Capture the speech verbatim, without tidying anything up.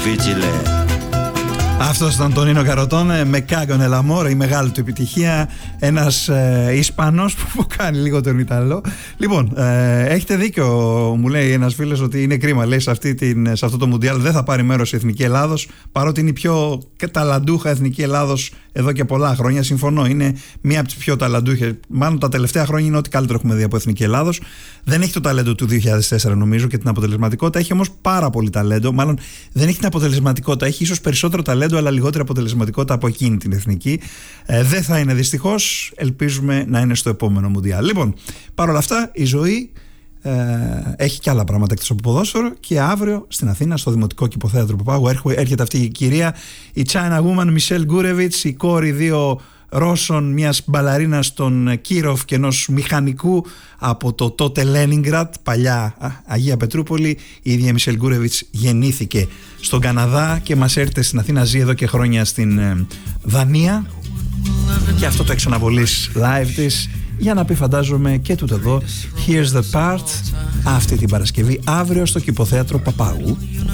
Αυτός ήταν τον Νίνο Καροτόνε με Κάγκον Ελαμόρ, η μεγάλη του επιτυχία. Ένας ε, Ισπανός που κάνει λίγο τον Ιταλό. Λοιπόν, ε, έχετε δίκιο, μου λέει ένας φίλος, ότι είναι κρίμα. Λέει σε, αυτή την, σε αυτό το Μουντιάλ δεν θα πάρει μέρος η Εθνική Ελλάδος, παρότι είναι η πιο ταλαντούχα Εθνική Ελλάδος εδώ και πολλά χρόνια. Συμφωνώ, είναι μία από τις πιο ταλαντούχες. Μάλλον τα τελευταία χρόνια είναι ό,τι καλύτερο έχουμε δει από Εθνική Ελλάδος. Δεν έχει το ταλέντο του δύο χιλιάδες τέσσερα, νομίζω, και την αποτελεσματικότητα. Έχει όμως πάρα πολύ ταλέντο. Μάλλον δεν έχει την αποτελεσματικότητα. Έχει ίσως περισσότερο ταλέντο, αλλά λιγότερη αποτελεσματικότητα από εκείνη την εθνική. Ε, δεν θα είναι δυστυχώς. Ελπίζουμε να είναι στο επόμενο Μουντιάλ. Λοιπόν, παρόλα αυτά, η ζωή ε, έχει και άλλα πράγματα εκτός από ποδόσφαιρο. Και αύριο στην Αθήνα, στο Δημοτικό Κηποθέατρο Παπάγου, έρχεται αυτή η κυρία, η China Woman Μισελ Γκούρεβιτς, η κόρη δύο Ρώσων, μιας μπαλαρίνας των Κίροφ και ενός μηχανικού από το τότε Λένινγκρατ, παλιά Αγία Πετρούπολη. Η ίδια Μισελ Γκούρεβιτς γεννήθηκε στον Καναδά και μας έρχεται στην Αθήνα, ζει εδώ και χρόνια στην ε, Δανία, και αυτό το εξαναβολής live της για να πει, φαντάζομαι, και τούτο εδώ Here's the Part αυτή την Παρασκευή αύριο στο Κηποθέατρο Παπάγου.